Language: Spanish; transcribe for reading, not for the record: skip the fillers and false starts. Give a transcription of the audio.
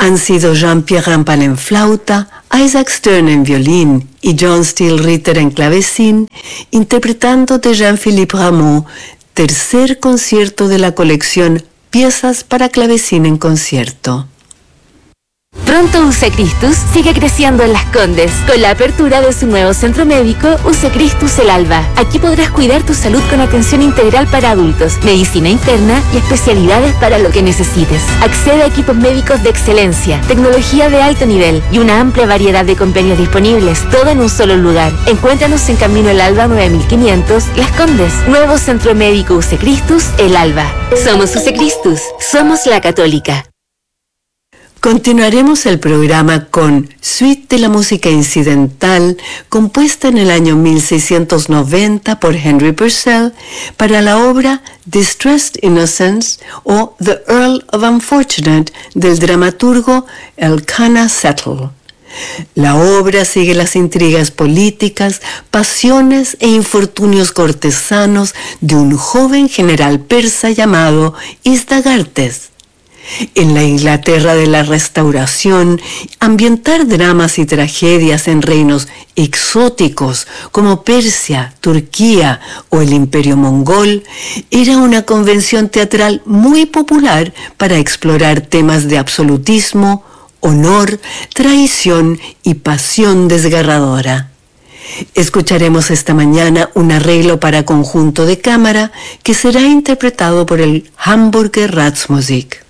Han sido Jean-Pierre Rampal en flauta, Isaac Stern en violín y John Steele Ritter en clavecín, interpretando de Jean-Philippe Rameau, tercer concierto de la colección Piezas para clavecín en concierto. Pronto UC Christus sigue creciendo en Las Condes con la apertura de su nuevo centro médico UC Christus El Alba. Aquí podrás cuidar tu salud con atención integral para adultos, medicina interna y especialidades para lo que necesites. Accede a equipos médicos de excelencia, tecnología de alto nivel y una amplia variedad de convenios disponibles, todo en un solo lugar. Encuéntranos en Camino El Alba 9500, Las Condes. Nuevo centro médico UC Christus El Alba. Somos UC Christus, somos la Católica. Continuaremos el programa con Suite de la música incidental, compuesta en el año 1690 por Henry Purcell para la obra Distressed Innocence o The Earl of Unfortunate del dramaturgo Elkanah Settle. La obra sigue las intrigas políticas, pasiones e infortunios cortesanos de un joven general persa llamado Izdagartes. En la Inglaterra de la Restauración, ambientar dramas y tragedias en reinos exóticos como Persia, Turquía o el Imperio Mongol era una convención teatral muy popular para explorar temas de absolutismo, honor, traición y pasión desgarradora. Escucharemos esta mañana un arreglo para conjunto de cámara que será interpretado por el Hamburger Ratsmusik.